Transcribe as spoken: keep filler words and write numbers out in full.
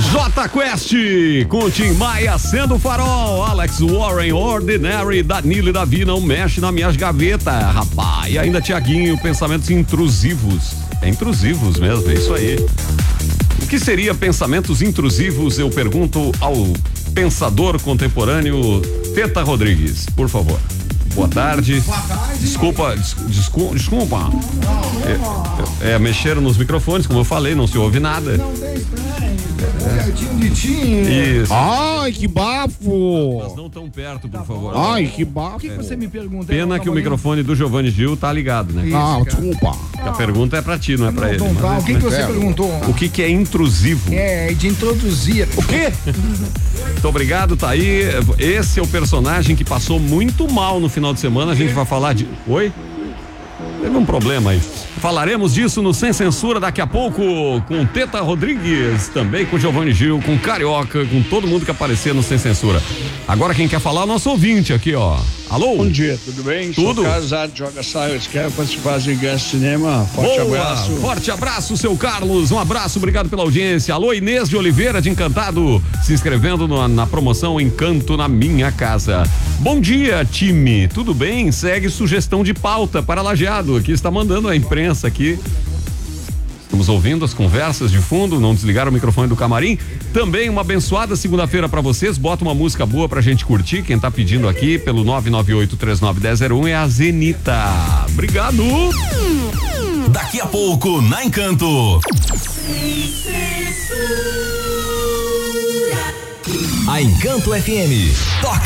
J Quest, com Tim Maia sendo o farol, Alex Warren, Ordinary, Danilo e Davi, não mexe nas minhas gavetas, rapaz. E ainda Tiaguinho, pensamentos intrusivos. É intrusivos mesmo, é isso aí. O que seria pensamentos intrusivos? Eu pergunto ao pensador contemporâneo Teta Rodrigues, por favor. Boa tarde. Boa tarde. Desculpa, des, desculpa. desculpa. É, é, mexeram nos microfones, como eu falei, não se ouve nada. Não tem estranho. Pertinho de ti. Isso. Ai, que bafo! Mas não tão perto, por favor. Ai, que bafo! O que, que você me pergunta? Pena que o microfone do Giovanni Gil tá ligado, né? Isso, Ah, cara. desculpa. A pergunta é pra ti, não é pra ele. Não, tá. Mas- O que, que você quero. perguntou? O que que é intrusivo? É, de introduzir. O quê? Muito obrigado, tá aí. Esse é o personagem que passou muito mal no final de semana. A gente vai falar de. Oi? Teve um problema aí. Falaremos disso no Sem Censura daqui a pouco com Teta Rodrigues, também com Giovanni Gil, com Carioca, com todo mundo que aparecer no Sem Censura. Agora quem quer falar é o nosso ouvinte aqui, ó. Alô? Bom dia, tudo bem? Tudo. Sou Carlos Arte, joga Saios, quero participar do Ganso Cinema. Forte Boa, abraço. Forte abraço, seu Carlos. Um abraço, obrigado pela audiência. Alô, Inês de Oliveira, de Encantado, se inscrevendo no, na promoção Encanto na Minha Casa. Bom dia, time. Tudo bem? Segue sugestão de pauta para Lajeado. Aqui está mandando a imprensa aqui. Estamos ouvindo as conversas de fundo, não desligaram o microfone do camarim. Também uma abençoada segunda-feira pra vocês. Bota uma música boa pra gente curtir. Quem tá pedindo aqui pelo nove nove oito três nove um zero zero um é a Zenita. Obrigado. Daqui a pouco, na Encanto. A Encanto F M toca